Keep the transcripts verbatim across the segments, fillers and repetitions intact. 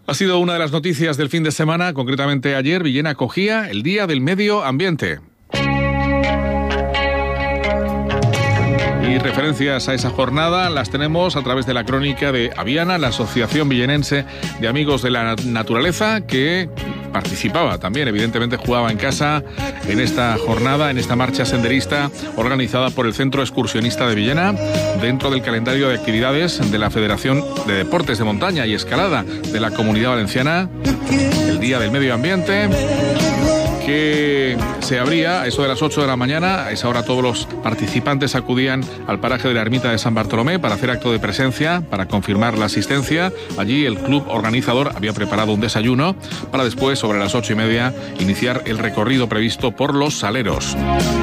Ha sido una de las noticias del fin de semana, concretamente ayer, Villena acogía el Día del Medio Ambiente. Y referencias a esa jornada las tenemos a través de la crónica de Aviana, la Asociación Villenense de Amigos de la Naturaleza, que participaba también, evidentemente jugaba en casa en esta jornada, en esta marcha senderista organizada por el Centro Excursionista de Villena, dentro del calendario de actividades de la Federación de Deportes de Montaña y Escalada de la Comunidad Valenciana, el Día del Medio Ambiente, que se abría a eso de las ocho de la mañana. A esa hora todos los participantes acudían al paraje de la ermita de San Bartolomé para hacer acto de presencia, para confirmar la asistencia. Allí el club organizador había preparado un desayuno para después, sobre las ocho y media, iniciar el recorrido previsto por los Saleros.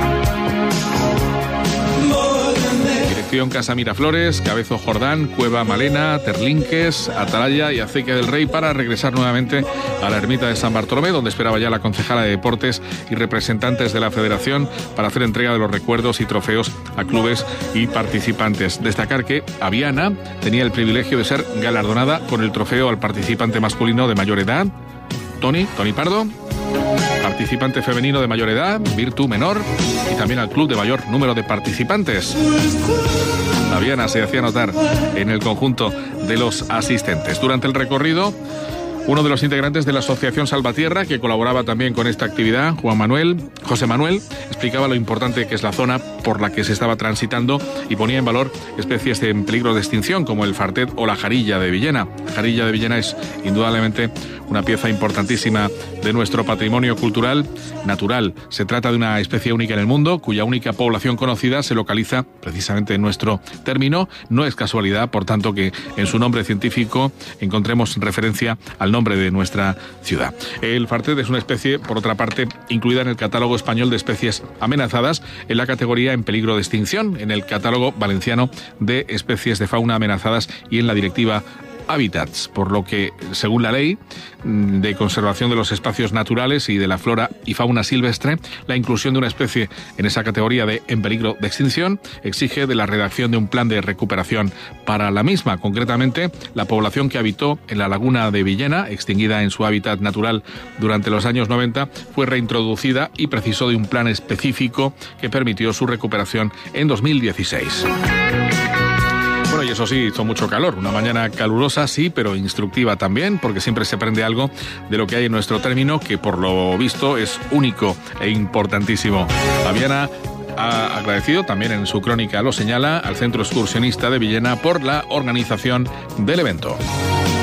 Casa Miraflores, Cabezo Jordán, Cueva Malena, Terlinques, Atalaya y Acequia del Rey, para regresar nuevamente a la ermita de San Bartolomé, donde esperaba ya la concejala de Deportes y representantes de la Federación para hacer entrega de los recuerdos y trofeos a clubes y participantes. Destacar que Aviana tenía el privilegio de ser galardonada con el trofeo al participante masculino de mayor edad, Tony, Tony Pardo, participante femenino de mayor edad, Virtu Menor, y también al club de mayor número de participantes. La Viana se hacía notar en el conjunto de los asistentes. Durante el recorrido, uno de los integrantes de la Asociación Salvatierra, que colaboraba también con esta actividad, Juan Manuel, José Manuel, explicaba lo importante que es la zona por la que se estaba transitando y ponía en valor especies en peligro de extinción, como el fartet o la jarilla de Villena. La jarilla de Villena es indudablemente una pieza importantísima de nuestro patrimonio cultural natural. Se trata de una especie única en el mundo, cuya única población conocida se localiza precisamente en nuestro término. No es casualidad, por tanto, que en su nombre científico encontremos referencia al nombre de nuestra ciudad. El fartet es una especie, por otra parte, incluida en el catálogo español de especies amenazadas, en la categoría en peligro de extinción, en el catálogo valenciano de especies de fauna amenazadas y en la directiva Hábitats, por lo que, según la ley de conservación de los espacios naturales y de la flora y fauna silvestre, la inclusión de una especie en esa categoría de en peligro de extinción exige de la redacción de un plan de recuperación para la misma. Concretamente, la población que habitó en la laguna de Villena, extinguida en su hábitat natural durante los años noventa, fue reintroducida y precisó de un plan específico que permitió su recuperación en dos mil dieciséis. Bueno, y eso sí, hizo mucho calor. Una mañana calurosa, sí, pero instructiva también, porque siempre se aprende algo de lo que hay en nuestro término, que por lo visto es único e importantísimo. Aviana ha agradecido, también en su crónica lo señala, al Centro Excursionista de Villena por la organización del evento.